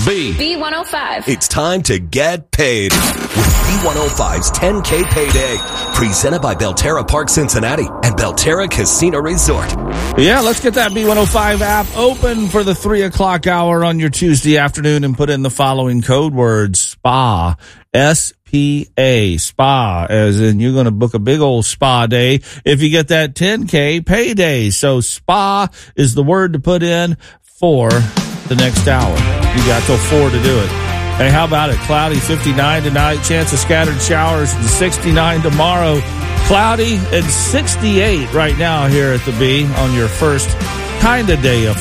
B105. It's time to get paid with B105's 10K Payday. Presented by Belterra Park Cincinnati and Belterra Casino Resort. Yeah, let's get that B105 app open for the 3 o'clock hour on your Tuesday afternoon and put in the following code words: SPA, S-P-A, SPA, as in you're going to book a big old spa day if you get that 10K payday. So SPA is the word to put in for the next hour. You got till 4 to do it. Hey, how about it? Cloudy, 59 tonight, chance of scattered showers, and 69 tomorrow. Cloudy and 68 right now here at the B on your first kind of day of